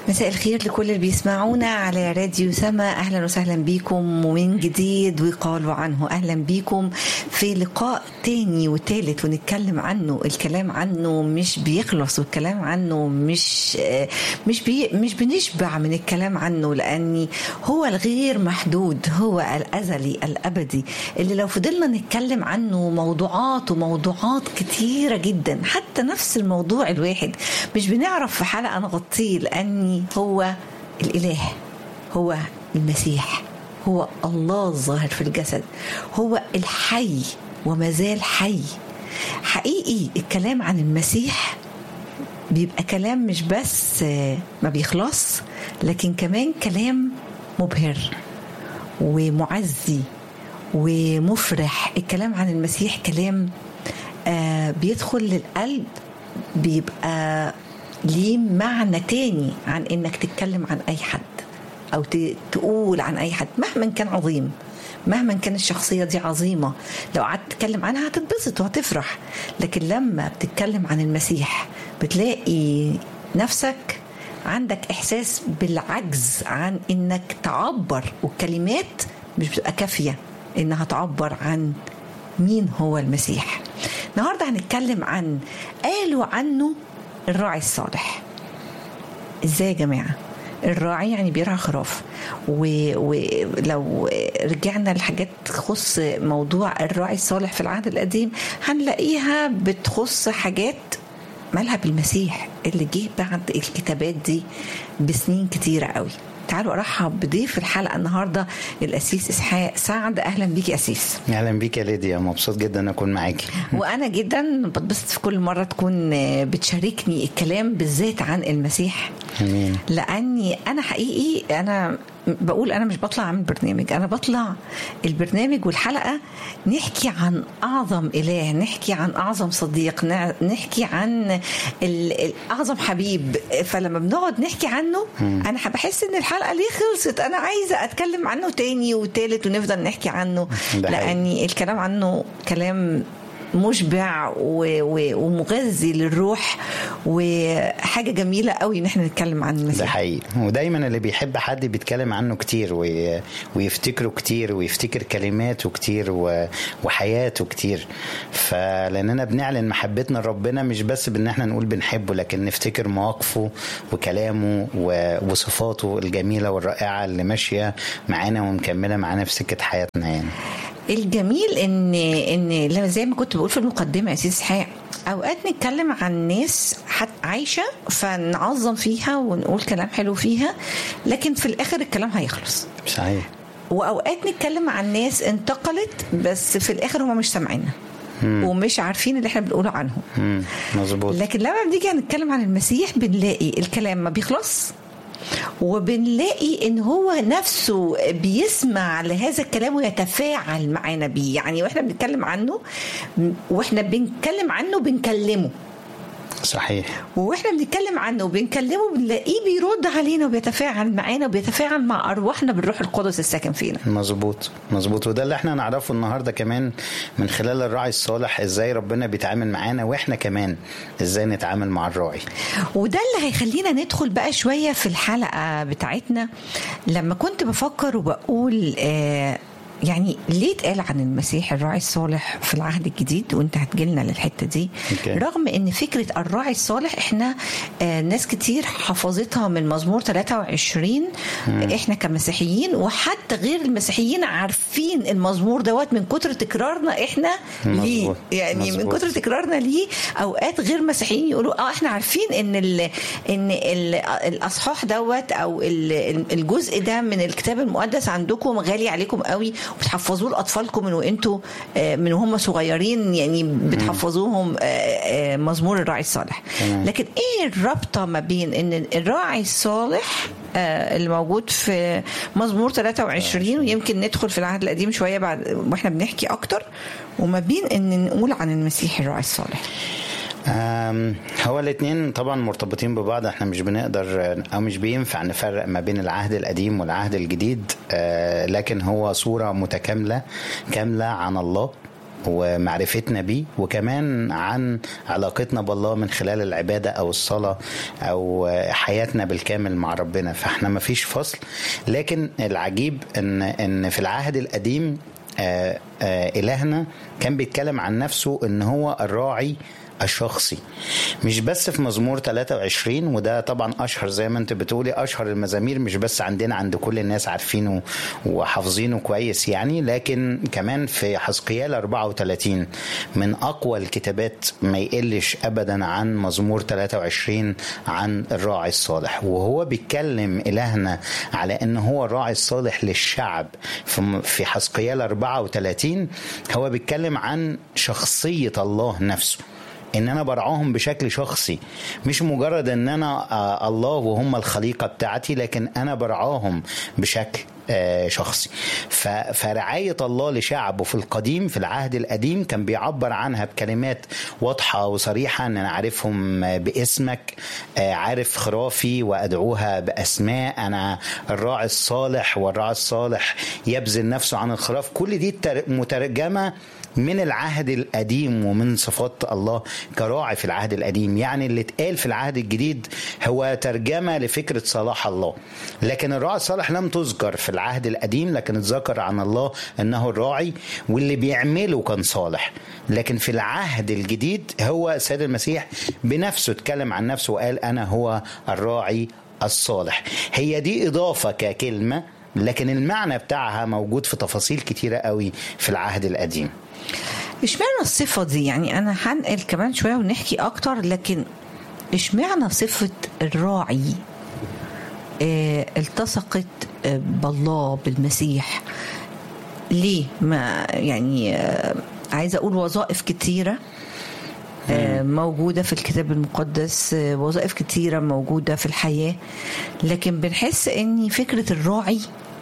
مساء الخير لكل اللي بيسمعونا على راديو سما. أهلا وسهلا بيكم ومن جديد وقالوا عنه. أهلا بيكم في لقاء تاني وتالت ونتكلم عنه. الكلام عنه مش بيخلص، والكلام عنه مش بنشبع من الكلام عنه، لأني هو الغير محدود، هو الأزلي الأبدي اللي لو فضلنا نتكلم عنه موضوعات كتيرة جدا، حتى نفس الموضوع الواحد مش بنعرف في حلقة نغطيه، لأني هو الإله، هو المسيح، هو الله الظاهر في الجسد، هو الحي وما زال حي. حقيقي الكلام عن المسيح بيبقى كلام مش بس ما بيخلص، لكن كمان كلام مبهر ومعزي ومفرح. الكلام عن المسيح كلام بيدخل للقلب، بيبقى ليه معنى تاني عن انك تتكلم عن اي حد او تقول عن اي حد مهما كان عظيم، مهما كان الشخصية دي عظيمة. لو قعدت تتكلم عنها هتتبسط وهتفرح، لكن لما بتتكلم عن المسيح بتلاقي نفسك عندك احساس بالعجز عن انك تعبر، والكلمات مش بتبقى كافية انها تعبر عن مين هو المسيح. النهاردة هنتكلم عن قالوا عنه الراعي الصالح. ازاي يا جماعة؟ الراعي يعني بيرعى خراف، ولو رجعنا لحاجات تخص موضوع الراعي الصالح في العهد القديم هنلاقيها بتخص حاجات مالها بالمسيح اللي جه بعد الكتابات دي بسنين كتيرة قوي. تعالوا ارحب بضيف الحلقه النهارده القسيس اسحاق سعد. اهلا بيك يا قسيس. اهلا بيك يا ليديا، مبسوط جدا ان اكون معاكي. وانا جدا بتبسط في كل مره تكون بتشاركني الكلام بالذات عن المسيح. امين. لاني انا حقيقي انا بقول انا مش بطلع اعمل برنامج، انا بطلع البرنامج والحلقه نحكي عن اعظم اله، نحكي عن اعظم صديق، نحكي عن اعظم حبيب. فلما بنقعد نحكي عنه انا بحس ان الحلقه ليه خلصت، انا عايزه اتكلم عنه تاني وتالت ونفضل نحكي عنه، لاني الكلام عنه كلام مشبع ومغذي للروح، وحاجة جميلة قوي ان احنا نتكلم عن المسيح. ده حقيقي، ودايما اللي بيحب حد بيتكلم عنه كتير ويفتكره كتير ويفتكر كلماته كتير وحياته كتير. فلاننا بنعلن محبتنا لربنا مش بس بان احنا نقول بنحبه، لكن نفتكر مواقفه وكلامه وصفاته الجميلة والرائعة اللي ماشية معانا ومكملة معانا في سكة حياتنا. يعني الجميل ان لما زي ما كنت بقول في المقدمه يا سيدي اسحاق، اوقات نتكلم عن ناس عايشه فنعظم فيها ونقول كلام حلو فيها، لكن في الاخر الكلام هيخلص. صحيح. واوقات نتكلم عن ناس انتقلت بس في الاخر هم مش سامعيننا ومش عارفين اللي احنا بنقوله عنهم. مظبوط. لكن لما بنيجي نتكلم عن المسيح بنلاقي الكلام ما بيخلص، وبنلاقي ان هو نفسه بيسمع لهذا الكلام ويتفاعل معنا بيه. يعني واحنا بنتكلم عنه واحنا بنتكلم عنه بنكلمه. صحيح. واحنا بنتكلم عنه وبنكلمه بنلاقيه بيرد علينا وبيتفاعل معانا وبيتفاعل مع ارواحنا بالروح القدس الساكن فينا. مظبوط. وده اللي احنا نعرفه النهارده كمان من خلال الراعي الصالح، ازاي ربنا بيتعامل معانا واحنا كمان ازاي نتعامل مع الراعي. وده اللي هيخلينا ندخل بقى شويه في الحلقه بتاعتنا. لما كنت بفكر وبقول يعني ليه اتقال عن المسيح الراعي الصالح في العهد الجديد، وانت هتجيلنا للحتة دي. رغم ان فكرة الراعي الصالح احنا ناس كتير حفظتها من مزمور 23 احنا كمسيحيين، وحتى غير المسيحيين عارفين المزمور دوت من كتر تكرارنا احنا ليه. يعني من كتر تكرارنا ليه اوقات غير مسيحيين يقولوا احنا عارفين ان الاصحاح دوت او الجزء ده من الكتاب المقدس عندكم غالي عليكم قوي، وبتحفظوه لأطفالكم من وانتوا من وهم صغيرين، يعني بتحفظوهم مزمور الراعي الصالح. لكن ايه الرابطة ما بين ان الراعي الصالح اللي موجود في مزمور 23 ويمكن ندخل في العهد القديم شوية بعد واحنا بنحكي اكتر، وما بين ان نقول عن المسيح الراعي الصالح؟ هو الاثنين طبعا مرتبطين ببعض. احنا مش بنقدر او مش بينفع نفرق ما بين العهد القديم والعهد الجديد، لكن هو صورة متكاملة كاملة عن الله ومعرفتنا بيه، وكمان عن علاقتنا بالله من خلال العبادة أو الصلاة أو حياتنا بالكامل مع ربنا. فاحنا ما فيش فصل. لكن العجيب إن في العهد القديم إلهنا كان بيتكلم عن نفسه إن هو الراعي الشخصي، مش بس في مزمور 23، وده طبعا اشهر زي ما انت بتقولي اشهر المزامير، مش بس عندنا، عند كل الناس عارفينه وحافظينه كويس يعني، لكن كمان في حزقيال 34 من اقوى الكتابات ما يقلش ابدا عن مزمور 23 عن الراعي الصالح. وهو بيتكلم إلهنا على ان هو الراعي الصالح للشعب. في حزقيال 34 هو بيتكلم عن شخصية الله نفسه، ان انا برعاهم بشكل شخصي، مش مجرد ان انا الله وهم الخليقة بتاعتي، لكن انا برعاهم بشكل شخصي. فرعاية الله لشعبه في القديم، في العهد القديم، كان بيعبر عنها بكلمات واضحة وصريحة، ان انا عارفهم باسمك، عارف خرافي وادعوها باسماء، انا الراعي الصالح، والراعي الصالح يبذل نفسه عن الخراف. كل دي مترجمة من العهد القديم ومن صفات الله كراعي في العهد القديم. يعني اللي اتقال في العهد الجديد هو ترجمة لفكرة صلاح الله، لكن الراعي الصالح لم تذكر في العهد القديم، لكن اتذكر عن الله انه الراعي واللي بيعمله كان صالح. لكن في العهد الجديد هو السيد المسيح بنفسه اتكلم عن نفسه وقال انا هو الراعي الصالح. هي دي اضافة ككلمة، لكن المعنى بتاعها موجود في تفاصيل كتيرة قوي في العهد القديم. اشمعنى الصفة دي؟ يعني أنا هنقل كمان شوية ونحكي أكتر، لكن اشمعنى صفة الراعي التصقت بالله بالمسيح؟ ليه؟ ما يعني عايزة أقول وظائف كتيرة موجودة في الكتاب المقدس، وظائف كتيرة موجودة في الحياة، لكن بنحس أن فكرة الراعي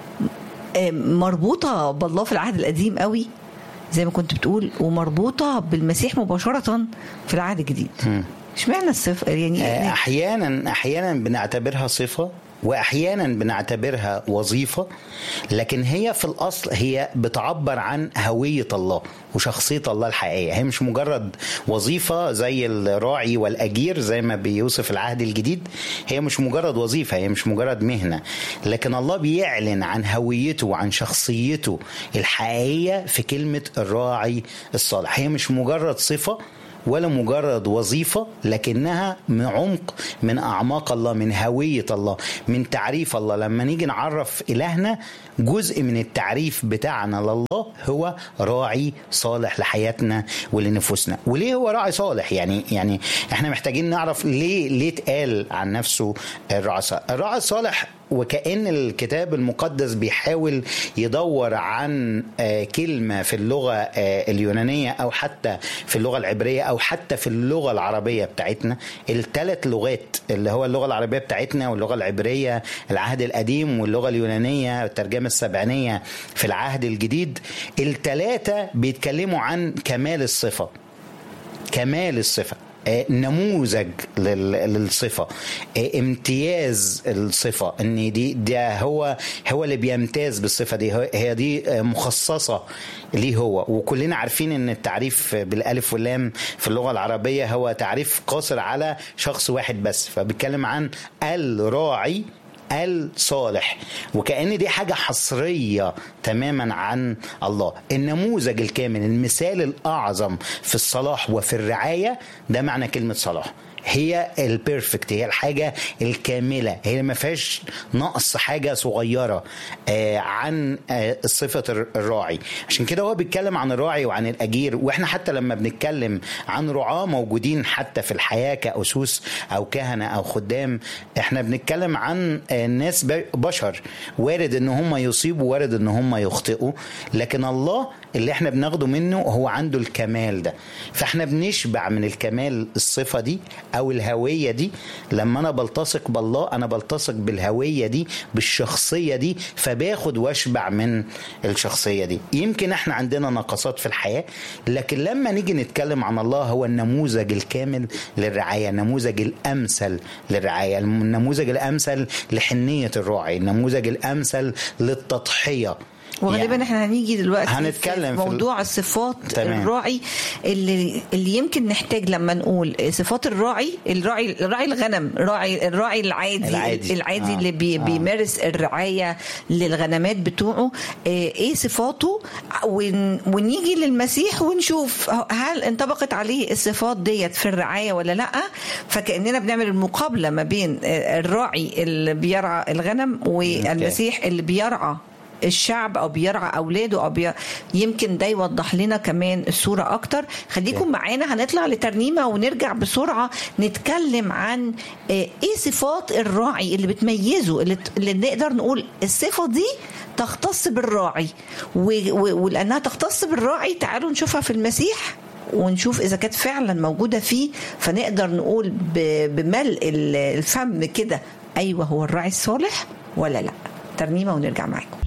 مربوطة بالله في العهد القديم قوي زي ما كنت بتقول، ومربوطة بالمسيح مباشرة في العهد الجديد. اشمعنى الصفة؟ يعني أحيانا بنعتبرها صفة، وأحيانا بنعتبرها وظيفة، لكن هي في الأصل هي بتعبر عن هوية الله وشخصية الله الحقيقية. هي مش مجرد وظيفة زي الراعي والأجير زي ما بيوصف العهد الجديد، هي مش مجرد وظيفة، هي مش مجرد مهنة، لكن الله بيعلن عن هويته وعن شخصيته الحقيقية في كلمة الراعي الصالح. هي مش مجرد صفة ولا مجرد وظيفة، لكنها من عمق من أعماق الله، من هوية الله، من تعريف الله. لما نيجي نعرف إلهنا، جزء من التعريف بتاعنا لله هو راعي صالح لحياتنا ولنفوسنا. وليه هو راعي صالح؟ يعني احنا محتاجين نعرف ليه اتقال عن نفسه الراعي الصالح. وكأن الكتاب المقدس بيحاول يدور عن كلمة في اللغة اليونانية أو حتى في اللغة العبرية أو حتى في اللغة العربية بتاعتنا، الثلاث لغات اللي هو اللغة العربية بتاعتنا واللغة العبرية العهد القديم واللغة اليونانية الترجمة السبعينية في العهد الجديد، الثلاثة بيتكلموا عن كمال الصفة، كمال الصفة، نموذج للصفة، امتياز الصفة، ان ده هو اللي بيمتاز بالصفة دي، هي دي مخصصة ليه هو. وكلنا عارفين ان التعريف بالالف واللام في اللغة العربية هو تعريف قاصر على شخص واحد بس، فبيتكلم عن الراعي الصالح، وكأن دي حاجة حصرية تماما عن الله. النموذج الكامل، المثال الأعظم في الصلاح وفي الرعاية، ده معنى كلمة صلاح. هي البيرفكت، هي الحاجة الكاملة، هي ما فيهاش نقص حاجة صغيرة عن صفة الراعي. عشان كده هو بيتكلم عن الراعي وعن الأجير. وإحنا حتى لما بنتكلم عن رعاة موجودين حتى في الحياة كأسوس أو كهنة أو خدام، إحنا بنتكلم عن ناس بشر، وارد إن هم يصيبوا، وارد إن هم يخطئوا، لكن الله اللي إحنا بناخده منه هو عنده الكمال ده. فإحنا بنشبع من الكمال الصفة دي أو الهوية دي. لما أنا بلتصق بالله، أنا بلتصق بالهوية دي، بالشخصية دي، فباخد واشبع من الشخصية دي. يمكن احنا عندنا نقصات في الحياة، لكن لما نيجي نتكلم عن الله هو النموذج الكامل للرعاية، النموذج الأمثل للرعاية، النموذج الأمثل لحنية الراعي، النموذج الأمثل للتضحية. وغالبا احنا هنيجي دلوقتي هنتكلم في موضوع الصفات تمام. الراعي اللي يمكن نحتاج لما نقول صفات الراعي الغنم، الراعي العادي اللي بيمارس الرعاية للغنمات بتوعه، ايه صفاته، ونيجي للمسيح ونشوف هل انطبقت عليه الصفات ديت في الرعاية ولا لا. فكأننا بنعمل المقابلة ما بين الراعي اللي بيرعى الغنم والمسيح اللي بيرعى الشعب او بيرعى اولاده او يمكن ده يوضح لنا كمان الصوره اكتر. خليكم معانا، هنطلع لترنيمه ونرجع بسرعه نتكلم عن ايه صفات الراعي اللي بتميزه، اللي نقدر نقول الصفه دي تختص بالراعي، ولانها تختص بالراعي تعالوا نشوفها في المسيح ونشوف إذا كانت فعلا موجودة فيه، فنقدر نقول بملء الفم كده أيوة هو الراعي الصالح ولا لا. ترنيمة ونرجع معاكم.